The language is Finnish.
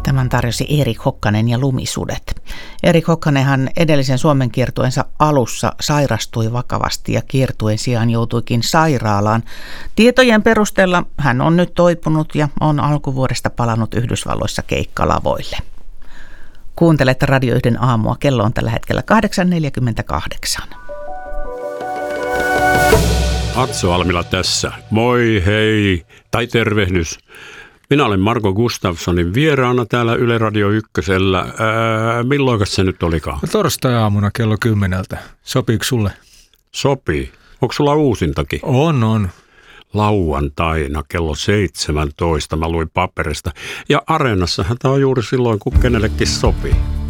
Tämän tarjosi Erik Hokkanen ja Lumisudet. Erik Hokkanenhan edellisen Suomen kiertueensa alussa sairastui vakavasti ja kiertueen sijaan joutuikin sairaalaan. Tietojen perusteella hän on nyt toipunut ja on alkuvuodesta palannut Yhdysvalloissa keikkalavoille. Kuuntelet Radio 1 aamua. Kello on tällä hetkellä 8.48. Atso Almila tässä. Moi hei, tai tervehdys. Minä olen Marko Gustafssonin vieraana täällä Yle Radio 1:llä. Milloinkas se nyt olikaan? Torstai-aamuna kello 10. Sopiiko sulle? Sopii. Onko sulla uusintakin? On. Lauantaina kello 17. Mä luin paperista. Ja Areenassahan tämä on juuri silloin, kun kenellekin sopii.